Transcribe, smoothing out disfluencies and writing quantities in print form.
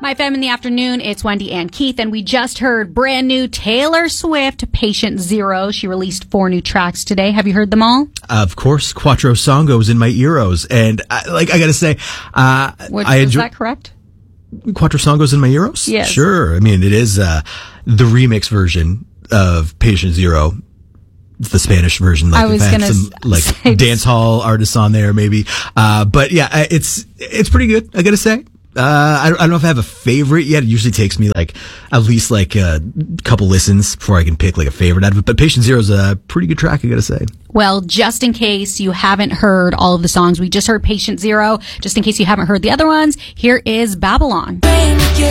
My Femme in the Afternoon, it's Wendy and Keith, and we just heard brand new Taylor Swift, Patient Zero. She released 4 new tracks today. Have you heard them all? Of course, Quattro Songos in my ears. And I gotta say, Is that correct? Quattro Songos in my ears? Yes. Sure. I mean, it is the remix version of Patient Zero. It's the Spanish version. Like, I was going to some dance hall artists on there, maybe. But yeah, it's pretty good. I gotta say. I don't know if I have a favorite yet. It usually takes me at least a couple listens before I can pick a favorite out of it. But Patient Zero is a pretty good track, I gotta say. Well, just in case you haven't heard all of the songs, we just heard Patient Zero. Just in case you haven't heard the other ones, here is Babylon. When you